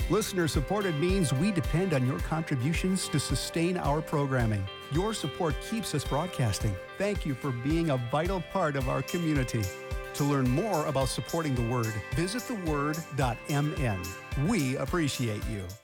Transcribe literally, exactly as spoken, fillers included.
Listener supported means we depend on your contributions to sustain our programming. Your support keeps us broadcasting. Thank you for being a vital part of our community. To learn more about supporting the Word, visit the word dot m n. We appreciate you.